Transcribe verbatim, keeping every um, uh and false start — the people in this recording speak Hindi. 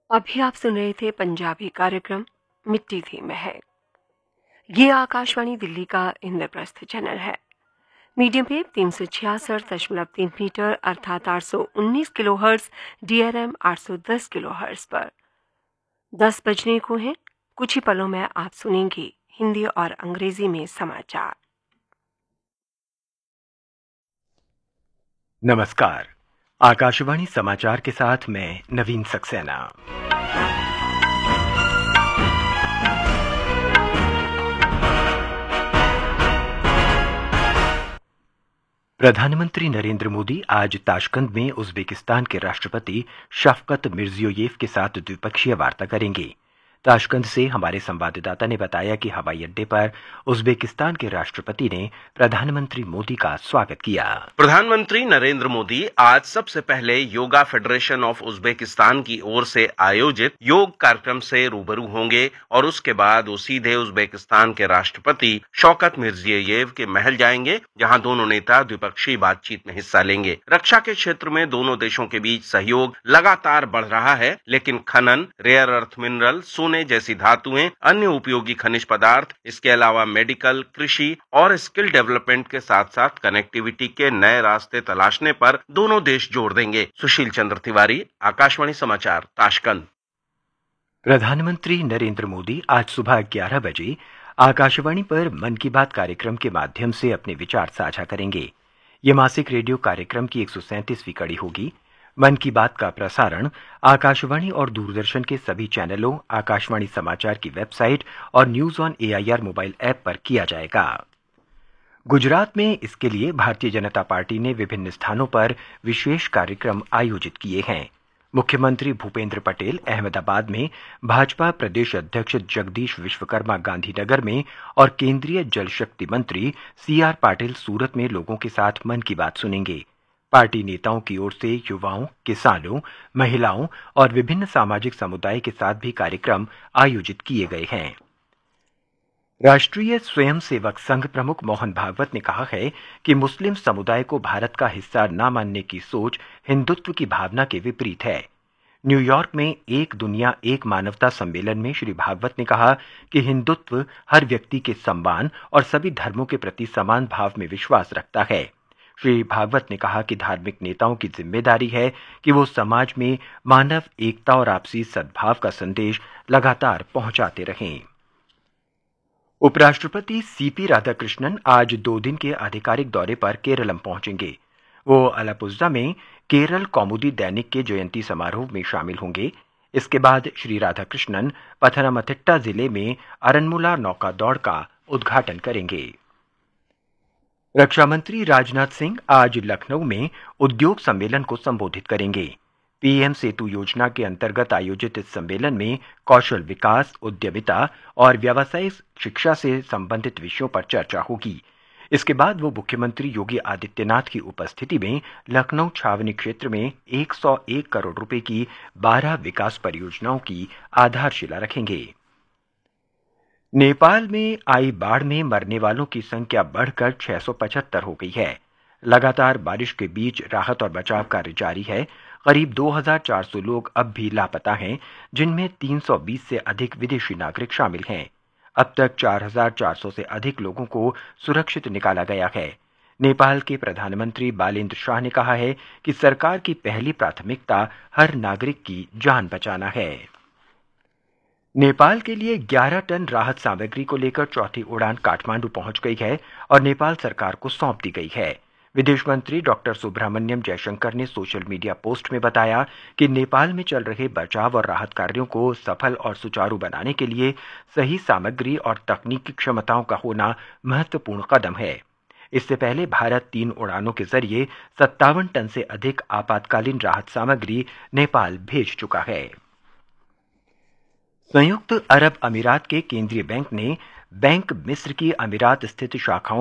अभी आप सुन रहे थे पंजाबी कार्यक्रम मिट्टी थी महक। ये आकाशवाणी दिल्ली का इंद्रप्रस्थ चैनल है। मीडियम वेव तीन सौ छियासठ दशमलव तीन मीटर अर्थात आठ सौ उन्नीस kilo hertz, D R M आठ सौ दस किलो हर्ट्ज पर दस बजने को हैं। कुछ ही पलों में आप सुनेंगे हिंदी और अंग्रेजी में समाचार। नमस्कार, आकाशवाणी समाचार के साथ मैं नवीन सक्सेना। प्रधानमंत्री नरेंद्र मोदी आज ताशकंद में उज़्बेकिस्तान के राष्ट्रपति शफकत मिर्जियोयेव के साथ द्विपक्षीय वार्ता करेंगे। ताशकंद से हमारे संवाददाता ने बताया कि हवाई अड्डे पर उज़्बेकिस्तान के राष्ट्रपति ने प्रधानमंत्री मोदी का स्वागत किया। प्रधानमंत्री नरेंद्र मोदी आज सबसे पहले योगा फेडरेशन ऑफ उज़्बेकिस्तान की ओर से आयोजित योग कार्यक्रम से रूबरू होंगे और उसके बाद वो सीधे उज़्बेकिस्तान के राष्ट्रपति शौकत मिर्जियोयेव के महल जाएंगे, जहां दोनों नेता द्विपक्षीय बातचीत में हिस्सा लेंगे। रक्षा के क्षेत्र में दोनों देशों के बीच सहयोग लगातार बढ़ रहा है, लेकिन खनन, रेयर अर्थ मिनरल, सोने जैसी धातुएं, अन्य उपयोगी खनिज पदार्थ, इसके अलावा मेडिकल, कृषि और स्किल डेवलपमेंट के साथ साथ कनेक्टिविटी के नए रास्ते तलाशने पर दोनों देश जोर देंगे। सुशील चंद्र तिवारी, आकाशवाणी समाचार, ताशकंद। प्रधानमंत्री नरेंद्र मोदी आज सुबह ग्यारह बजे आकाशवाणी पर मन की बात कार्यक्रम के माध्यम से अपने विचार साझा करेंगे। ये मासिक रेडियो कार्यक्रम की एक सौ सैंतीसवीं कड़ी होगी। मन की बात का प्रसारण आकाशवाणी और दूरदर्शन के सभी चैनलों, आकाशवाणी समाचार की वेबसाइट और news on A I R mobile app पर किया जाएगा। गुजरात में इसके लिए भारतीय जनता पार्टी ने विभिन्न स्थानों पर विशेष कार्यक्रम आयोजित किए हैं। मुख्यमंत्री भूपेंद्र पटेल अहमदाबाद में, भाजपा प्रदेश अध्यक्ष जगदीश विश्वकर्मा गांधीनगर में और केंद्रीय जल शक्ति मंत्री सी आर पाटिल सूरत में लोगों के साथ मन की बात सुनेंगे। पार्टी नेताओं की ओर से युवाओं, किसानों, महिलाओं और विभिन्न सामाजिक समुदाय के साथ भी कार्यक्रम आयोजित किए गए हैं। राष्ट्रीय स्वयंसेवक संघ प्रमुख मोहन भागवत ने कहा है कि मुस्लिम समुदाय को भारत का हिस्सा न मानने की सोच हिंदुत्व की भावना के विपरीत है। न्यूयॉर्क में एक दुनिया एक मानवता सम्मेलन में श्री भागवत ने कहा कि हिंदुत्व हर व्यक्ति के सम्मान और सभी धर्मों के प्रति समान भाव में विश्वास रखता है। श्री भागवत ने कहा कि धार्मिक नेताओं की जिम्मेदारी है कि वो समाज में मानव एकता और आपसी सद्भाव का संदेश लगातार पहुंचाते रहें। उपराष्ट्रपति सीपी राधाकृष्णन आज दो दिन के आधिकारिक दौरे पर केरलम पहुंचेंगे। वो अलापुझा में केरल कौमुदी दैनिक के जयंती समारोह में शामिल होंगे। इसके बाद श्री राधाकृष्णन पथनमथिट्टा जिले में अरनमुला नौका दौड़ का उद्घाटन करेंगे। रक्षा मंत्री राजनाथ सिंह आज लखनऊ में उद्योग सम्मेलन को संबोधित करेंगे। पीएम सेतु योजना के अंतर्गत आयोजित इस सम्मेलन में कौशल विकास, उद्यमिता और व्यावसायिक शिक्षा से संबंधित विषयों पर चर्चा होगी। इसके बाद वो मुख्यमंत्री योगी आदित्यनाथ की उपस्थिति में लखनऊ छावनी क्षेत्र में एक सौ एक करोड़ रुपए की बारह विकास परियोजनाओं की आधारशिला रखेंगे। नेपाल में आई बाढ़ में मरने वालों की संख्या बढ़कर छह सौ पचहत्तर हो गई है। लगातार बारिश के बीच राहत और बचाव कार्य जारी है। करीब दो हज़ार चार सौ लोग अब भी लापता हैं, जिनमें तीन सौ बीस से अधिक विदेशी नागरिक शामिल हैं। अब तक चार हज़ार चार सौ से अधिक लोगों को सुरक्षित निकाला गया है। नेपाल के प्रधानमंत्री बालेंद्र शाह ने कहा है कि सरकार की पहली प्राथमिकता हर नागरिक की जान बचाना है। नेपाल के लिए ग्यारह टन राहत सामग्री को लेकर चौथी उड़ान काठमांडू पहुंच गई है और नेपाल सरकार को सौंप दी गई है। विदेश मंत्री डॉक्टर सुब्रमण्यम जयशंकर ने सोशल मीडिया पोस्ट में बताया कि नेपाल में चल रहे बचाव और राहत कार्यों को सफल और सुचारू बनाने के लिए सही सामग्री और तकनीकी क्षमताओं का होना महत्वपूर्ण कदम है। इससे पहले भारत तीन उड़ानों के जरिए सत्तावन टन से अधिक आपातकालीन राहत सामग्री नेपाल भेज चुका है। संयुक्त अरब अमीरात के केंद्रीय बैंक ने बैंक मिस्र की अमीरात स्थित शाखाओं